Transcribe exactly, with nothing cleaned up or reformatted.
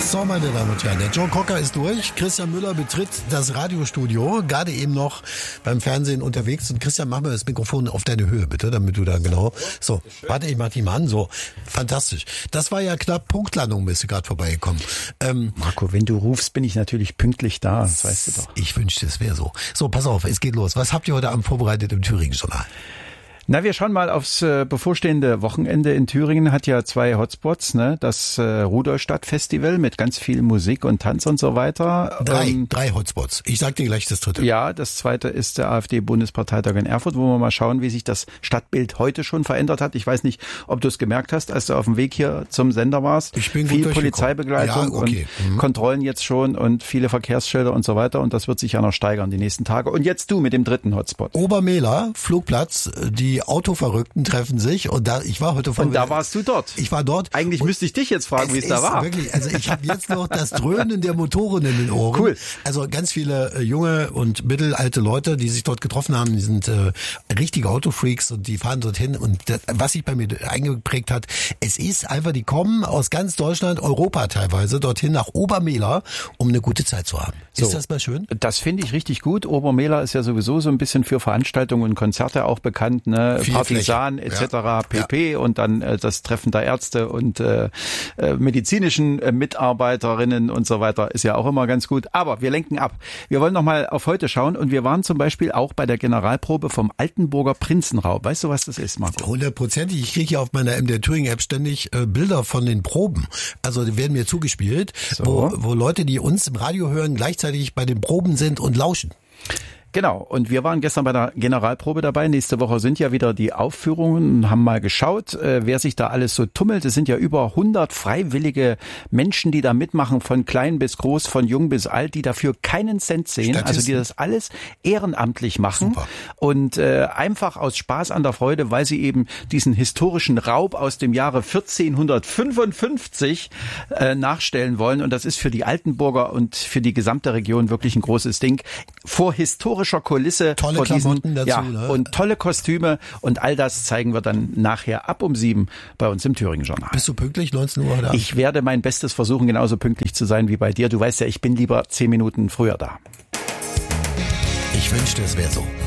So, meine Damen und Herren, der Joe Cocker ist durch. Christian Müller betritt das Radiostudio, gerade eben noch beim Fernsehen unterwegs. Und Christian, mach mal das Mikrofon auf deine Höhe, bitte, damit du da genau... So, warte, ich mach die mal an. So, fantastisch. Das war ja knapp Punktlandung, bist du gerade vorbeigekommen. Ähm, Marco, wenn du rufst, bin ich natürlich pünktlich da, das weißt du doch. Ich wünschte, es wäre so. So, pass auf, es geht los. Was habt ihr heute Abend vorbereitet im Thüringen-Journal? Na, wir schauen mal aufs äh, bevorstehende Wochenende in Thüringen. Hat ja zwei Hotspots, ne? Das äh, Rudolstadt-Festival mit ganz viel Musik und Tanz und so weiter. Drei, ähm, drei Hotspots. Ich sag dir gleich das dritte. Ja, das zweite ist der AfD-Bundesparteitag in Erfurt, wo wir mal schauen, wie sich das Stadtbild heute schon verändert hat. Ich weiß nicht, ob du es gemerkt hast, als du auf dem Weg hier zum Sender warst. Ich bin viel gut Polizeibegleitung ja, okay. und mhm. Kontrollen jetzt schon und viele Verkehrsschilder und so weiter. Und das wird sich ja noch steigern die nächsten Tage. Und jetzt du mit dem dritten Hotspot. Obermehler, Flugplatz, die Autoverrückten treffen sich und da ich war heute vor und da warst du dort. Ich war dort. Eigentlich müsste ich dich jetzt fragen, wie es da war. Wirklich, also ich habe jetzt noch das Dröhnen der Motoren in den Ohren. Cool. Also ganz viele äh, junge und mittelalte Leute, die sich dort getroffen haben, die sind äh, richtige Autofreaks und die fahren dorthin und das, was sich bei mir eingeprägt hat, es ist einfach, die kommen aus ganz Deutschland, Europa teilweise, dorthin nach Obermehler, um eine gute Zeit zu haben. So. Ist das mal schön? Das finde ich richtig gut. Obermehler ist ja sowieso so ein bisschen für Veranstaltungen und Konzerte auch bekannt, ne? Viel Partisan et cetera Ja. pp. Ja. Und dann äh, das Treffen der Ärzte und äh, äh, medizinischen äh, Mitarbeiterinnen und so weiter ist ja auch immer ganz gut. Aber wir lenken ab. Wir wollen noch mal auf heute schauen und wir waren zum Beispiel auch bei der Generalprobe vom Altenburger Prinzenraub. Weißt du, was das ist, Marco? Hundertprozentig. Ich kriege hier auf meiner M D R Thüringen App ständig äh, Bilder von den Proben. Also die werden mir zugespielt, so. wo, wo Leute, die uns im Radio hören, gleichzeitig bei den Proben sind und lauschen. Genau, und wir waren gestern bei der Generalprobe dabei. Nächste Woche sind ja wieder die Aufführungen und haben mal geschaut, äh, wer sich da alles so tummelt. Es sind ja über hundert freiwillige Menschen, die da mitmachen, von klein bis groß, von jung bis alt, die dafür keinen Cent sehen. Statisten. Also die das alles ehrenamtlich machen. Super. Und äh, einfach aus Spaß an der Freude, weil sie eben diesen historischen Raub aus dem Jahre vierzehnhundertfünfundfünfzig äh, nachstellen wollen. Und das ist für die Altenburger und für die gesamte Region wirklich ein großes Ding. Vor historischen Kulisse, tolle vor diesen, Klamotten dazu, ja, ne? Und tolle Kostüme und all das zeigen wir dann nachher ab um sieben bei uns im Thüringen-Journal. Bist du pünktlich, neunzehn Uhr da? Ich werde mein Bestes versuchen, genauso pünktlich zu sein wie bei dir. Du weißt ja, ich bin lieber zehn Minuten früher da. Ich wünschte, es wäre so.